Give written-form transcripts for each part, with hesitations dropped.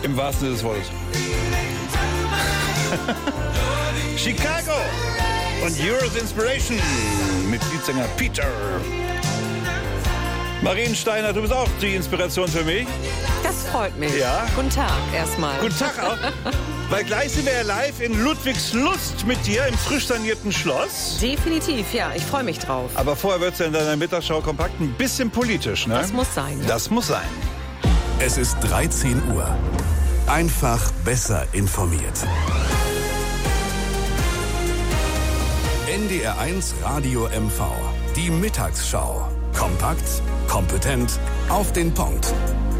Im wahrsten Sinne des Wortes. Chicago und Euro's Inspiration mit Leadsänger Peter. Mariensteiner, du bist auch die Inspiration für mich. Das freut mich. Ja. Guten Tag erstmal. Guten Tag auch. Weil gleich sind wir ja live in Ludwigslust mit dir im frisch sanierten Schloss. Definitiv, ja. Ich freue mich drauf. Aber vorher wird es ja in deiner Mittagsschau kompakt ein bisschen politisch, ne? Das muss sein. Das muss sein. Es ist 13 Uhr. Einfach besser informiert. NDR 1 Radio MV. Die Mittagsschau. Kompakt, kompetent, auf den Punkt.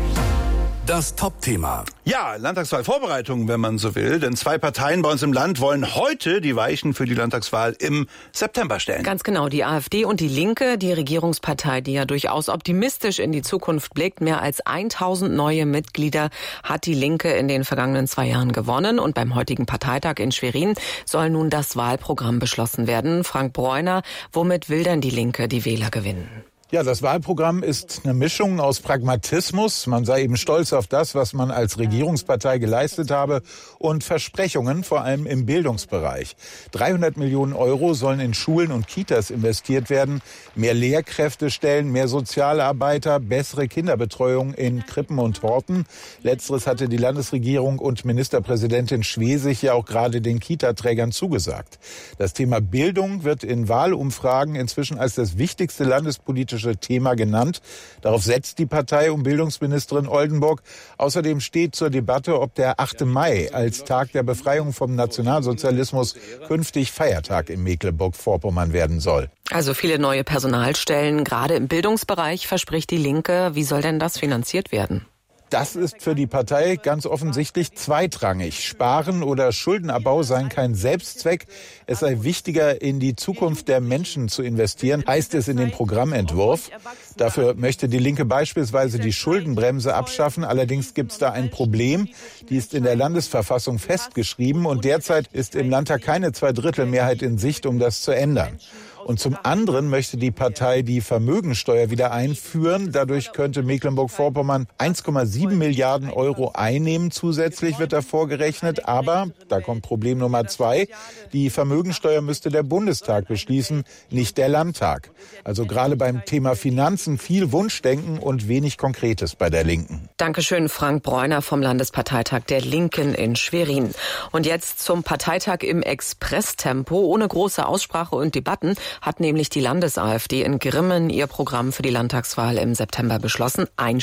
Das Top-Thema. Ja, Landtagswahlvorbereitungen, wenn man so will. Denn 2 Parteien bei uns im Land wollen heute die Weichen für die Landtagswahl im September stellen. Ganz genau, die AfD und die Linke, die Regierungspartei, die ja durchaus optimistisch in die Zukunft blickt. Mehr als 1000 neue Mitglieder hat die Linke in den vergangenen 2 Jahren gewonnen. Und beim heutigen Parteitag in Schwerin soll nun das Wahlprogramm beschlossen werden. Frank Bräuner, womit will denn die Linke die Wähler gewinnen? Ja, das Wahlprogramm ist eine Mischung aus Pragmatismus, man sei eben stolz auf das, was man als Regierungspartei geleistet habe, und Versprechungen, vor allem im Bildungsbereich. 300 Millionen Euro sollen in Schulen und Kitas investiert werden, mehr Lehrkräftestellen, mehr Sozialarbeiter, bessere Kinderbetreuung in Krippen und Horten. Letzteres hatte die Landesregierung und Ministerpräsidentin Schwesig ja auch gerade den Kitaträgern zugesagt. Das Thema Bildung wird in Wahlumfragen inzwischen als das wichtigste landespolitische Thema genannt. Darauf setzt die Partei um Bildungsministerin Oldenburg. Außerdem steht zur Debatte, ob der 8. Mai als Tag der Befreiung vom Nationalsozialismus künftig Feiertag in Mecklenburg-Vorpommern werden soll. Also viele neue Personalstellen, gerade im Bildungsbereich, verspricht die Linke. Wie soll denn das finanziert werden? Das ist für die Partei ganz offensichtlich zweitrangig. Sparen oder Schuldenabbau seien kein Selbstzweck. Es sei wichtiger, in die Zukunft der Menschen zu investieren, heißt es in dem Programmentwurf. Dafür möchte die Linke beispielsweise die Schuldenbremse abschaffen. Allerdings gibt es da ein Problem. Die ist in der Landesverfassung festgeschrieben und derzeit ist im Landtag keine Zweidrittelmehrheit in Sicht, um das zu ändern. Und zum anderen möchte die Partei die Vermögensteuer wieder einführen. Dadurch könnte Mecklenburg-Vorpommern 1,7 Milliarden Euro einnehmen. Zusätzlich wird da vorgerechnet. Aber, da kommt Problem Nummer 2, die Vermögensteuer müsste der Bundestag beschließen, nicht der Landtag. Also gerade beim Thema Finanzen viel Wunschdenken und wenig Konkretes bei der Linken. Dankeschön, Frank Bräuner vom Landesparteitag der Linken in Schwerin. Und jetzt zum Parteitag im Expresstempo. Ohne große Aussprache und Debatten hat nämlich die Landes-AfD in Grimmen ihr Programm für die Landtagswahl im September beschlossen.